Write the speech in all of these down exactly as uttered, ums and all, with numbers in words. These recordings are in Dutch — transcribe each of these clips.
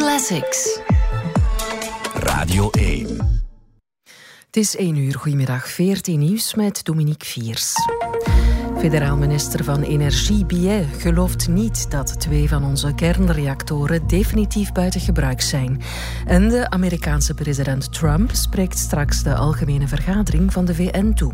Classics. Radio één. Het is één uur, goedemiddag, veertien nieuws met Dominique Viers. Federaal minister van Energie Billet gelooft niet dat twee van onze kernreactoren definitief buiten gebruik zijn. En de Amerikaanse president Trump spreekt straks de algemene vergadering van de V N toe.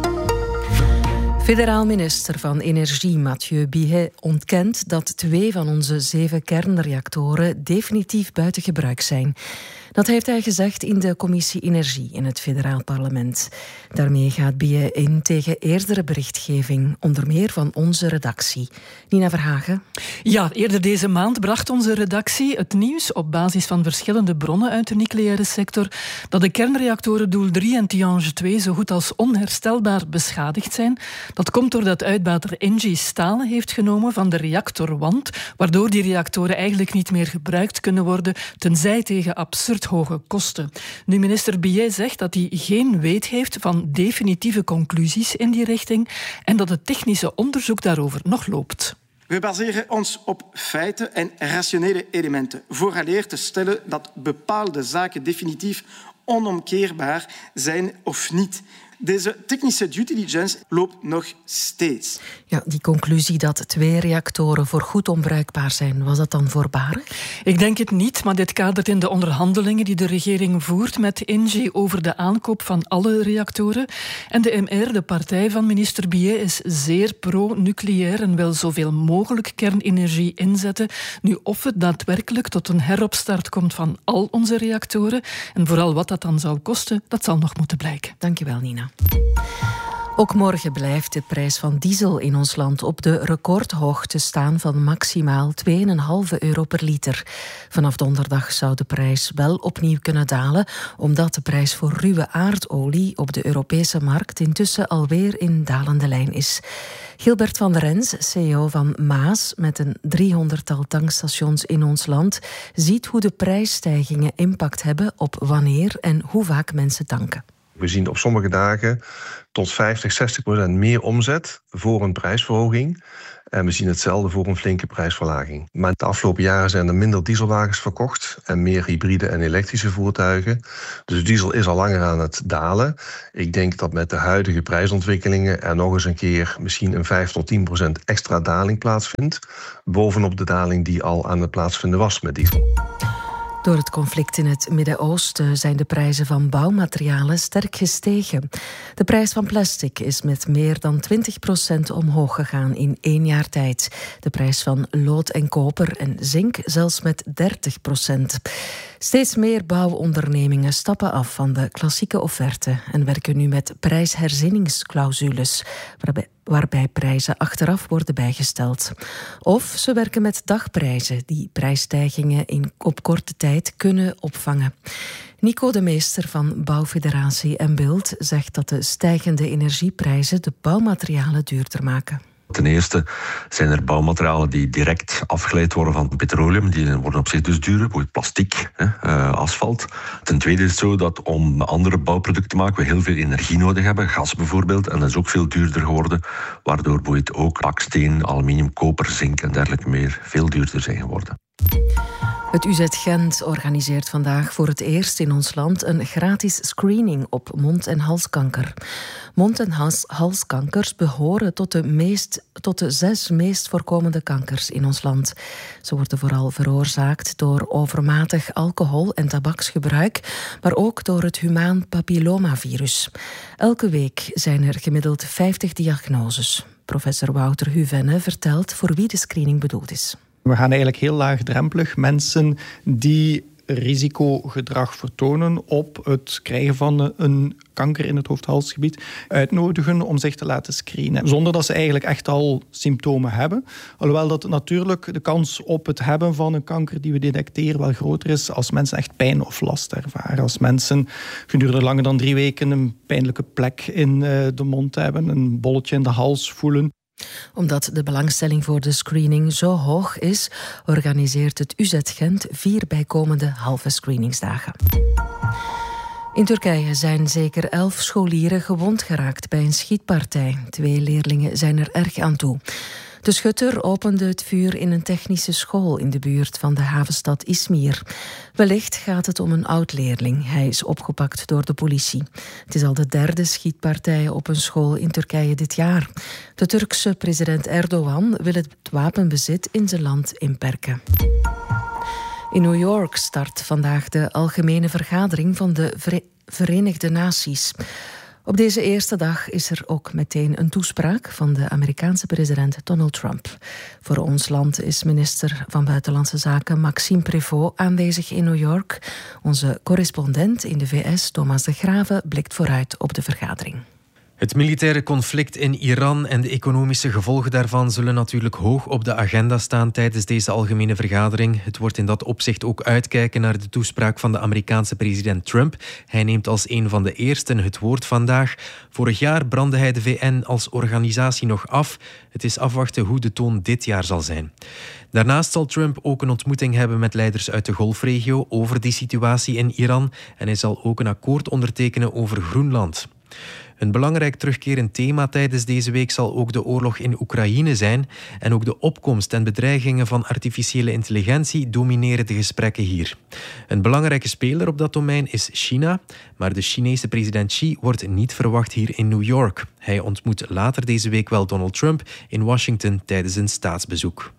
Federaal minister van Energie Mathieu Billet ontkent dat twee van onze zeven kernreactoren definitief buiten gebruik zijn. Dat heeft hij gezegd in de commissie Energie in het federaal parlement. Daarmee gaat Billet in tegen eerdere berichtgeving, onder meer van onze redactie. Nina Verhagen. Ja, eerder deze maand bracht onze redactie het nieuws op basis van verschillende bronnen uit de nucleaire sector dat de kernreactoren Doel drie en Tihange twee zo goed als onherstelbaar beschadigd zijn. Dat komt doordat uitbater Engie stalen heeft genomen van de reactorwand, waardoor die reactoren eigenlijk niet meer gebruikt kunnen worden, tenzij tegen absurd hoge kosten. Nu, minister Billet zegt dat hij geen weet heeft van definitieve conclusies in die richting en dat het technische onderzoek daarover nog loopt. We baseren ons op feiten en rationele elementen, vooraleer te stellen dat bepaalde zaken definitief onomkeerbaar zijn of niet. Deze technische due diligence loopt nog steeds. Ja, die conclusie dat twee reactoren voorgoed onbruikbaar zijn, was dat dan voorbarig? Ik denk het niet, maar dit kadert in de onderhandelingen die de regering voert met Engie over de aankoop van alle reactoren. En de M R, de partij van minister Billet, is zeer pro-nucleair en wil zoveel mogelijk kernenergie inzetten. Nu, of het daadwerkelijk tot een heropstart komt van al onze reactoren en vooral wat dat dan zou kosten, dat zal nog moeten blijken. Dankjewel, Nina. Ook morgen blijft de prijs van diesel in ons land op de recordhoogte staan van maximaal twee komma vijf euro per liter. Vanaf donderdag zou de prijs wel opnieuw kunnen dalen, omdat de prijs voor ruwe aardolie op de Europese markt intussen alweer in dalende lijn is. Gilbert van der Rens, C E O van Maas, met een driehonderdtal tankstations in ons land, ziet hoe de prijsstijgingen impact hebben op wanneer en hoe vaak mensen tanken. We zien op sommige dagen tot vijftig, zestig procent meer omzet voor een prijsverhoging. En we zien hetzelfde voor een flinke prijsverlaging. Maar de afgelopen jaren zijn er minder dieselwagens verkocht en meer hybride en elektrische voertuigen. Dus diesel is al langer aan het dalen. Ik denk dat met de huidige prijsontwikkelingen er nog eens een keer misschien een vijf tot tien procent extra daling plaatsvindt. Bovenop de daling die al aan het plaatsvinden was met diesel. Door het conflict in het Midden-Oosten zijn de prijzen van bouwmaterialen sterk gestegen. De prijs van plastic is met meer dan twintig procent omhoog gegaan in één jaar tijd. De prijs van lood en koper en zink zelfs met dertig procent. Steeds meer bouwondernemingen stappen af van de klassieke offerte en werken nu met prijsherzieningsclausules, waarbij waarbij prijzen achteraf worden bijgesteld. Of ze werken met dagprijzen die prijsstijgingen in, op korte tijd kunnen opvangen. Nico de Meester van Bouwfederatie en Beeld zegt dat de stijgende energieprijzen de bouwmaterialen duurder maken. Ten eerste zijn er bouwmaterialen die direct afgeleid worden van petroleum. Die worden op zich dus duurder, bijvoorbeeld plastic, uh, asfalt. Ten tweede is het zo dat om andere bouwproducten te maken we heel veel energie nodig hebben. Gas bijvoorbeeld, en dat is ook veel duurder geworden. Waardoor bijvoorbeeld ook baksteen, aluminium, koper, zink en dergelijke meer veel duurder zijn geworden. Het U Z Gent organiseert vandaag voor het eerst in ons land een gratis screening op mond- en halskanker. Mond- en hals- halskankers behoren tot de, meest, tot de zes meest voorkomende kankers in ons land. Ze worden vooral veroorzaakt door overmatig alcohol- en tabaksgebruik, maar ook door het humaan papillomavirus. Elke week zijn er gemiddeld vijftig diagnoses. Professor Wouter Huvenne vertelt voor wie de screening bedoeld is. We gaan eigenlijk heel laagdrempelig mensen die risicogedrag vertonen op het krijgen van een kanker in het hoofd-halsgebied uitnodigen om zich te laten screenen. Zonder dat ze eigenlijk echt al symptomen hebben. Alhoewel dat natuurlijk de kans op het hebben van een kanker die we detecteren wel groter is als mensen echt pijn of last ervaren. Als mensen gedurende langer dan drie weken een pijnlijke plek in de mond hebben, een bolletje in de hals voelen. Omdat de belangstelling voor de screening zo hoog is, organiseert het U Z Gent vier bijkomende halve screeningsdagen. In Turkije zijn zeker elf scholieren gewond geraakt bij een schietpartij. Twee leerlingen zijn er erg aan toe. De schutter opende het vuur in een technische school in de buurt van de havenstad Izmir. Wellicht gaat het om een oud-leerling. Hij is opgepakt door de politie. Het is al de derde schietpartij op een school in Turkije dit jaar. De Turkse president Erdogan wil het wapenbezit in zijn land inperken. In New York start vandaag de algemene vergadering van de Vere- Verenigde Naties. Op deze eerste dag is er ook meteen een toespraak van de Amerikaanse president Donald Trump. Voor ons land is minister van Buitenlandse Zaken Maxime Prévost aanwezig in New York. Onze correspondent in de V S, Thomas de Graeve, blikt vooruit op de vergadering. Het militaire conflict in Iran en de economische gevolgen daarvan zullen natuurlijk hoog op de agenda staan tijdens deze algemene vergadering. Het wordt in dat opzicht ook uitkijken naar de toespraak van de Amerikaanse president Trump. Hij neemt als een van de eersten het woord vandaag. Vorig jaar brandde hij de V N als organisatie nog af. Het is afwachten hoe de toon dit jaar zal zijn. Daarnaast zal Trump ook een ontmoeting hebben met leiders uit de Golfregio over die situatie in Iran. En hij zal ook een akkoord ondertekenen over Groenland. Een belangrijk terugkerend thema tijdens deze week zal ook de oorlog in Oekraïne zijn. En ook de opkomst en bedreigingen van artificiële intelligentie domineren de gesprekken hier. Een belangrijke speler op dat domein is China. Maar de Chinese president Xi wordt niet verwacht hier in New York. Hij ontmoet later deze week wel Donald Trump in Washington tijdens een staatsbezoek.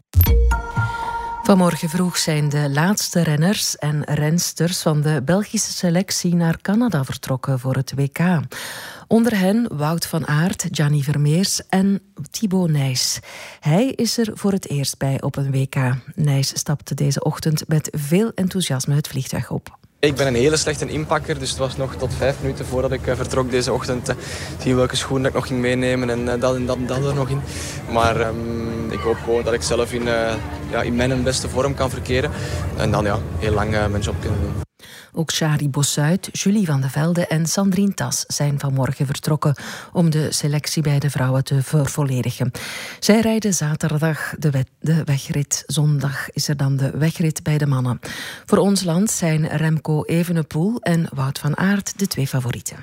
Vanmorgen vroeg zijn de laatste renners en rensters van de Belgische selectie naar Canada vertrokken voor het W K. Onder hen Wout van Aert, Gianni Vermeers en Thibaut Nys. Hij is er voor het eerst bij op een W K. Nys stapte deze ochtend met veel enthousiasme het vliegtuig op. Ik ben een hele slechte inpakker, dus het was nog tot vijf minuten voordat ik vertrok deze ochtend. Uh, zie welke schoenen ik nog ging meenemen en uh, dat en dat en dat er nog in. Maar um, ik hoop gewoon dat ik zelf in, uh, ja, in mijn beste vorm kan verkeren. En dan ja, heel lang uh, mijn job kunnen doen. Ook Shari Bossuit, Julie van de Velde en Sandrine Tas zijn vanmorgen vertrokken om de selectie bij de vrouwen te vervolledigen. Zij rijden zaterdag de, we- de wegrit. Zondag is er dan de wegrit bij de mannen. Voor ons land zijn Remco Evenepoel en Wout van Aert de twee favorieten.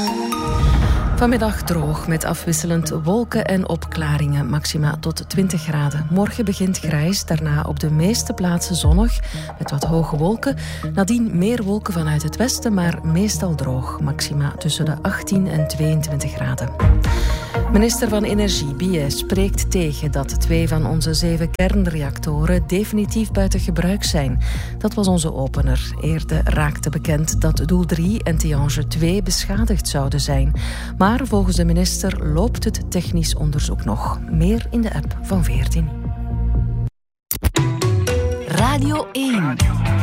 Vanmiddag droog met afwisselend wolken en opklaringen, maxima tot twintig graden. Morgen begint grijs, daarna op de meeste plaatsen zonnig met wat hoge wolken. Nadien meer wolken vanuit het westen, maar meestal droog. Maxima tussen de achttien en tweeëntwintig graden. Minister van Energie, Bies, spreekt tegen dat twee van onze zeven kernreactoren definitief buiten gebruik zijn. Dat was onze opener. Eerder raakte bekend dat Doel drie en Tihange twee beschadigd zouden zijn. Maar volgens de minister loopt het technisch onderzoek nog. Meer in de app van veertien. Radio één.